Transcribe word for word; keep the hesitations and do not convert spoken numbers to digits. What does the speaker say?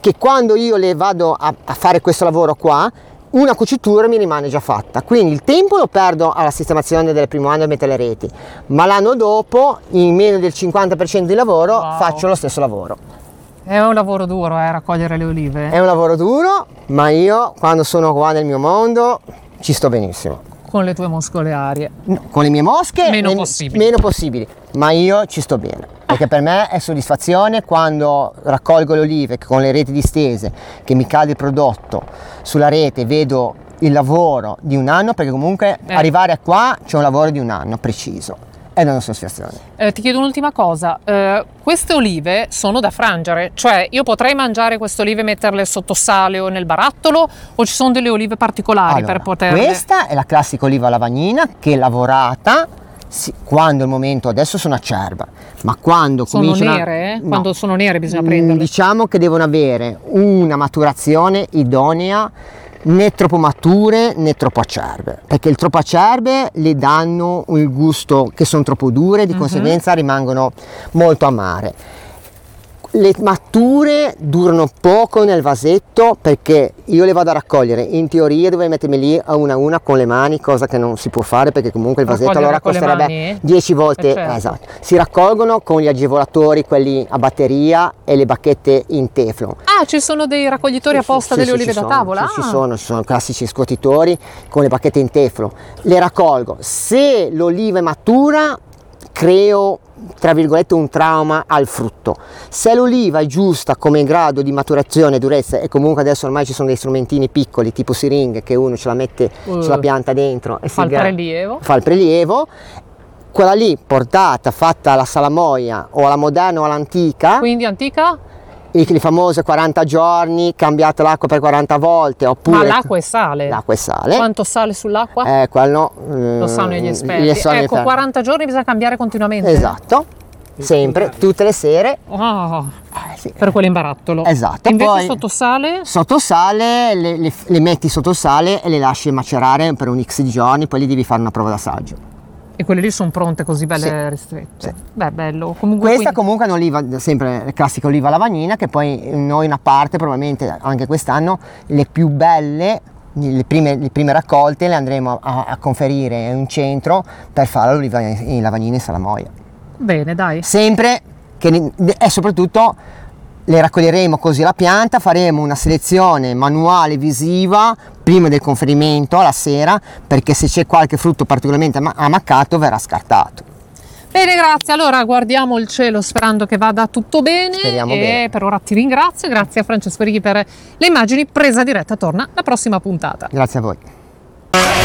che quando io le vado a, a fare questo lavoro qua, una cucitura mi rimane già fatta, quindi il tempo lo perdo alla sistemazione del primo anno e mettere le reti, ma l'anno dopo in meno del cinquanta per cento di lavoro Wow. faccio lo stesso lavoro. È un lavoro duro, eh, raccogliere le olive. È un lavoro duro, ma io quando sono qua nel mio mondo ci sto benissimo. Con le tue mosche arie. No, con le mie mosche Meno men- possibili. meno possibili, ma io ci sto bene, perché per me è soddisfazione quando raccolgo le olive con le reti distese, che mi cade il prodotto sulla rete, vedo il lavoro di un anno, perché comunque Eh. arrivare a qua c'è un lavoro di un anno preciso. È una soddisfazione. Eh, ti chiedo un'ultima cosa, eh, queste olive sono da frangere, cioè io potrei mangiare queste olive e metterle sotto sale o nel barattolo, o ci sono delle olive particolari Allora, per poterle... questa è la classica oliva lavagnina che lavorata sì, quando il momento, adesso sono acerba, ma quando Sono cominciano a- nere? no. Quando sono nere bisogna Mm, prenderle. Diciamo che devono avere una maturazione idonea, né troppo mature né troppo acerbe, perché il troppo acerbe le danno il gusto che sono troppo dure, di Mhm. conseguenza rimangono molto amare. Le mature durano poco nel vasetto, perché io le vado a raccogliere, in teoria dovrei mettermi lì a una a una con le mani, cosa che non si può fare perché comunque il vasetto Raccogliere allora con le costerebbe mani? dieci volte. Eh, certo. Esatto. Si raccolgono con gli agevolatori, quelli a batteria, e le bacchette in teflon. Ah, ci sono dei raccoglitori apposta Sì, delle sì, olive ci da sono, tavola? sì, Ah. ci sono, ci sono classici scuotitori con le bacchette in teflon. Le raccolgo. Se l'oliva è matura, creo tra virgolette un trauma al frutto. Se l'oliva è giusta come grado di maturazione e durezza, e comunque adesso ormai ci sono dei strumentini piccoli tipo siringhe che uno ce la mette, Uh. ce la pianta dentro e Fa si il gra- prelievo. fa il prelievo, quella lì portata, fatta alla salamoia o alla moderna o all'antica, Quindi antica? i le famose quaranta giorni, cambiate l'acqua per quaranta volte, oppure Ma l'acqua è sale? l'acqua e sale. Quanto sale sull'acqua? Eh, quello Lo sanno gli esperti. gli sanno gli Ecco, esperti. quaranta giorni bisogna cambiare continuamente? Esatto, sempre, tutte le sere. Oh, Eh, sì. per quell'imbarattolo. Esatto. Invece Poi sotto sale? sotto sale le, le- le metti sotto sale e le lasci macerare per un x di giorni, poi li devi fare una prova d'assaggio. E quelle lì sono pronte così belle Sì. ristrette. Sì. Beh, bello. Comunque Questa quindi- comunque è un'oliva, sempre la classica oliva lavagnina, che poi noi una parte, probabilmente anche quest'anno, le più belle, le prime, le prime raccolte le andremo a, a conferire in un centro per fare l'oliva in, in lavagnina in salamoia. Bene, dai. Sempre che ne- e soprattutto le raccoglieremo così la pianta, faremo una selezione manuale visiva prima del conferimento alla sera, perché se c'è qualche frutto particolarmente ama- ammaccato verrà scartato. Bene, grazie. Allora guardiamo il cielo sperando che vada tutto bene. Speriamo e bene. per ora ti ringrazio. Grazie a Francesco Righi per le immagini. Presa diretta torna la prossima puntata. Grazie a voi.